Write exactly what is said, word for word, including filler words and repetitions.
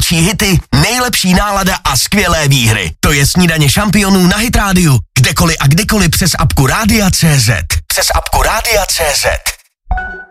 největší hity, nejlepší nálada a skvělé výhry. To je Snídaně šampionů na Hit rádiu. Kdekoliv a kdykoliv přes apku Rádia tečka cé zet. Přes apku Rádia tečka cé zet.